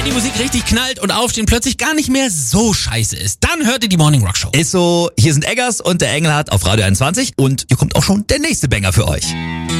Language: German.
Wenn die Musik richtig knallt und Aufstehen plötzlich gar nicht mehr so scheiße ist, dann hört ihr die Morning Rock Show. Ist so, hier sind Eggers und der Engelhardt auf Radio 21 und hier kommt auch schon der nächste Banger für euch.